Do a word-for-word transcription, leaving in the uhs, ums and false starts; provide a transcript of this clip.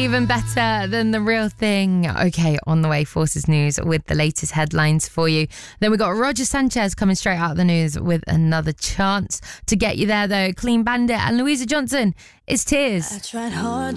Even better than the real thing. Okay, on the way, Forces News with the latest headlines for you. Then we got Roger Sanchez coming straight out of the news with another chance to get you there, though. Clean Bandit and Louisa Johnson. It's Tears. I tried hard.